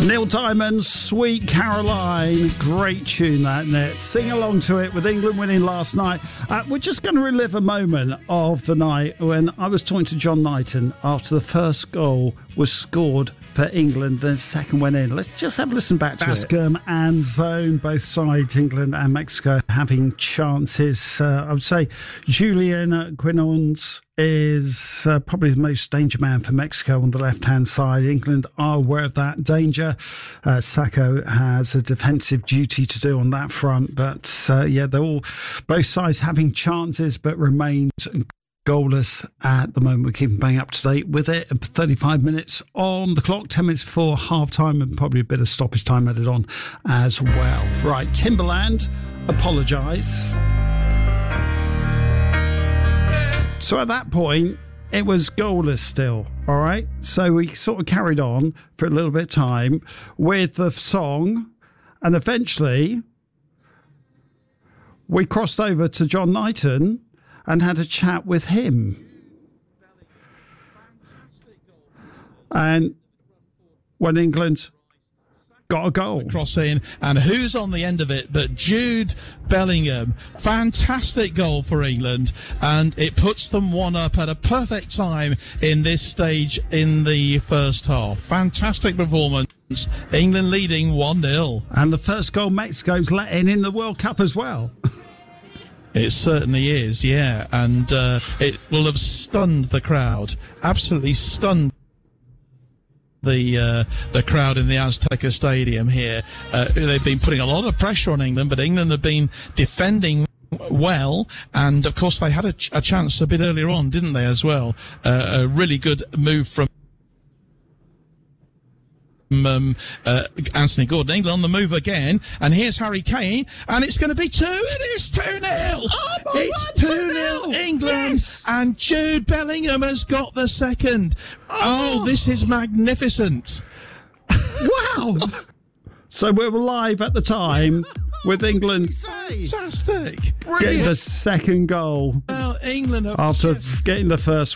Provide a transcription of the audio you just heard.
Neil Diamond, Sweet Caroline. Great tune, that, isn't it? Sing along to it with England winning last night. We're just going to relive a moment of the night when I was talking to John Knighton after the first goal was scored for England, the second went in. Let's just have a listen back to Bascom and Zone, both sides, England and Mexico, having chances. I would say Julian Quinones is probably the most danger man for Mexico on the left-hand side. England are aware of that danger. Sacco has a defensive duty to do on that front. But, they're all, both sides having chances, but remained goalless at the moment. We're keeping bang up to date with it. 35 minutes on the clock, 10 minutes before half-time, and probably a bit of stoppage time added on as well. Right, Timberland, apologise. So at that point, it was goalless still, all right? So we sort of carried on for a little bit of time with the song, and eventually we crossed over to John Knighton and had a chat with him. And when England got a goal. Cross in, and who's on the end of it but Jude Bellingham. Fantastic goal for England, and it puts them one up at a perfect time in this stage in the first half. Fantastic performance. England leading 1-0. And the first goal Mexico's letting in the World Cup as well. It certainly is, yeah, and it will have stunned the crowd, absolutely stunned the crowd in the Azteca Stadium here. They've been putting a lot of pressure on England, but England have been defending well, and of course they had a chance a bit earlier on, didn't they, as well? A really good move from Anthony Gordon. England on the move again, and here's Harry Kane, and it's going to be 2. It is 2-0. It's 2-0 England, yes. And Jude Bellingham has got the second. Oh, this is magnificent. Wow. So we were live at the time with England fantastic getting the second goal. Well, England after getting the first